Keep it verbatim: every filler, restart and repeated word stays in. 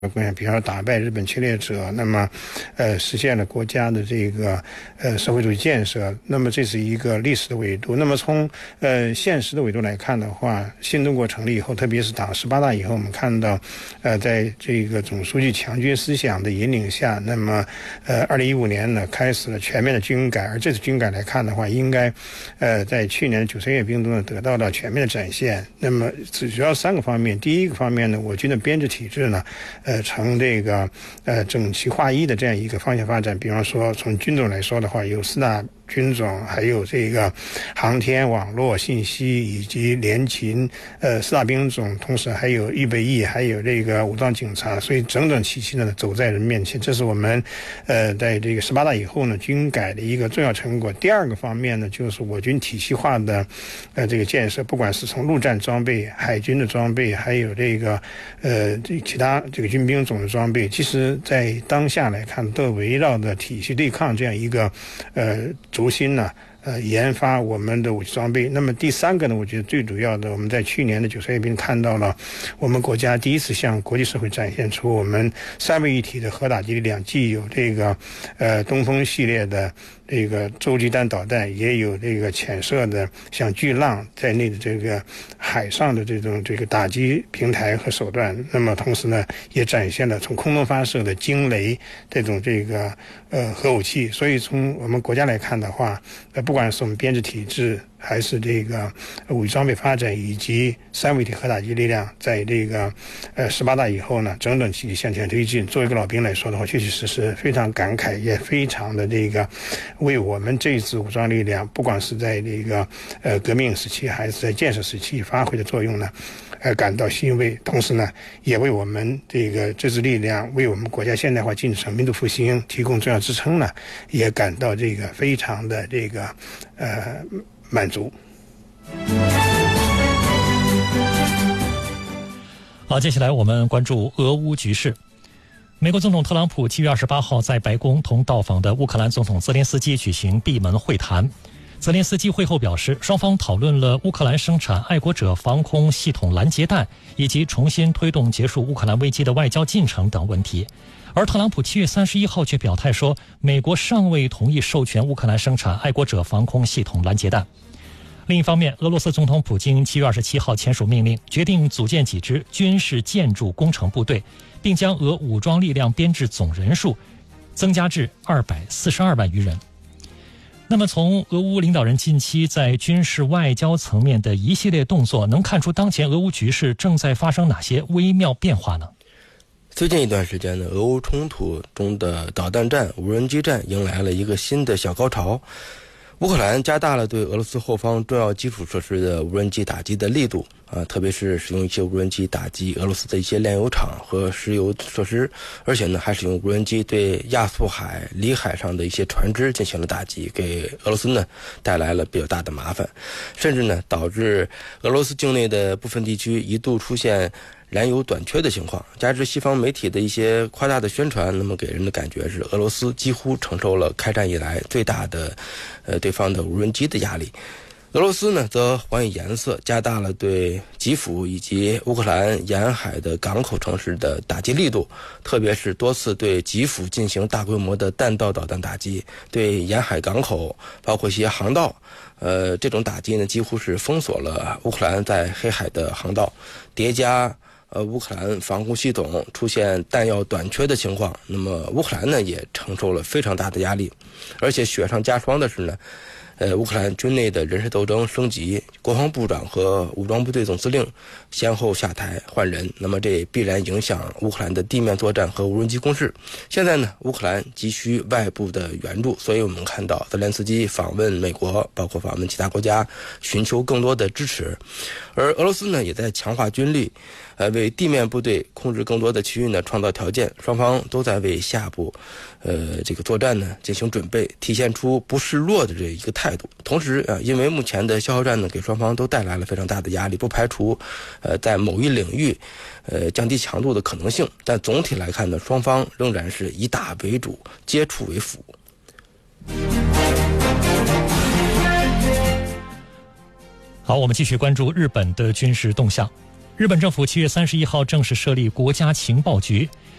贡献，比方说打败日本侵略者，那么，呃，实现了国家的这个呃社会主义建设。那么这是一个历史的维度。那么从呃现实的维度来看的话，新中国成立以后，特别是党十八大以后，我们看到，呃，在这个总书记强军思想的引领下，那么，呃，二零一五年呢开始了全面的军改，而这次军改来看的话，应该，呃，在去年的九三阅兵中呢得到了全面的展现。那么主要三个方面，第一个方面呢，我军的编制体制呢，呃。呃，呈这个呃整齐划一的这样一个方向发展。比方说，从军种来说的话，有四大军种，还有这个航天、网络、信息以及联勤，呃，四大兵种，同时还有预备役，还有这个武装警察，所以整整齐齐的走在人面前。这是我们呃在这个十八大以后呢军改的一个重要成果。第二个方面呢，就是我军体系化的呃这个建设，不管是从陆战装备、海军的装备，还有这个呃这其他这个军兵种的装备，其实在当下来看，都围绕着体系对抗这样一个呃轴心呢，呃，研发我们的武器装备。那么第三个呢，我觉得最主要的，我们在去年的九三阅兵看到了，我们国家第一次向国际社会展现出我们三位一体的核打击力量，既有这个呃东风系列的这个洲际弹导弹，也有这个潜射的像巨浪在内的这个海上的这种这个打击平台和手段。那么同时呢，也展现了从空中发射的惊雷这种这个呃核武器。所以从我们国家来看的话，呃不管是我们编制体制，还是这个武器装备发展，以及三位一体核打击力量，在这个呃十八大以后呢，整整齐齐向前推进。作为一个老兵来说的话，确确实实非常感慨，也非常的这个为我们这一支武装力量，不管是在这个呃革命时期，还是在建设时期发挥的作用呢，呃感到欣慰。同时呢，也为我们这个这支力量，为我们国家现代化进程、民族复兴提供重要支撑呢，也感到这个非常的这个呃。满足。 好，接下来我们关注俄乌局势。美国总统特朗普七月二十八号在白宫同到访的乌克兰总统泽连斯基举行闭门会谈。泽连斯基会后表示，双方讨论了乌克兰生产爱国者防空系统拦截弹，以及重新推动结束乌克兰危机的外交进程等问题。而特朗普七月三十一号却表态说，美国尚未同意授权乌克兰生产爱国者防空系统拦截弹。另一方面，俄罗斯总统普京七月二十七号签署命令，决定组建几支军事建筑工程部队，并将俄武装力量编制总人数增加至二百四十二万余人。那么从俄乌领导人近期在军事外交层面的一系列动作，能看出当前俄乌局势正在发生哪些微妙变化呢？ 最近一段时间呢，俄乌冲突中的导弹战、无人机战迎来了一个新的小高潮。乌克兰加大了对俄罗斯后方重要基础设施的无人机打击的力度啊，特别是使用一些无人机打击俄罗斯的一些炼油厂和石油设施，而且呢，还使用无人机对亚速海、里海上的一些船只进行了打击，给俄罗斯呢带来了比较大的麻烦，甚至呢导致俄罗斯境内的部分地区一度出现燃油短缺的情况，加之西方媒体的一些夸大的宣传，那么给人的感觉是俄罗斯几乎承受了开战以来最大的呃对方的无人机的压力。俄罗斯呢则还以颜色，加大了对基辅以及乌克兰沿海的港口城市的打击力度，特别是多次对基辅进行大规模的弹道导弹打击，对沿海港口包括一些航道呃这种打击呢几乎是封锁了乌克兰在黑海的航道，叠加呃，乌克兰防空系统出现弹药短缺的情况，那么乌克兰呢也承受了非常大的压力，而且雪上加霜的是呢，呃，乌克兰军内的人事斗争升级，国防部长和武装部队总司令先后下台换人，那么这必然影响乌克兰的地面作战和无人机攻势。现在呢，乌克兰急需外部的援助，所以我们看到泽连斯基访问美国，包括访问其他国家，寻求更多的支持。而俄罗斯呢，也在强化军力，呃，为地面部队控制更多的区域呢创造条件。双方都在为下步，呃，这个作战呢进行准备，体现出不示弱的这一个态度。同时啊，因为目前的消耗战呢，给双方都带来了非常大的压力，不排除，呃，在某一领域，呃，降低强度的可能性。但总体来看呢，双方仍然是以打为主，接触为辅。 好，我们继续关注日本的军事动向。 日本政府七月三十一号正式设立国家情报局，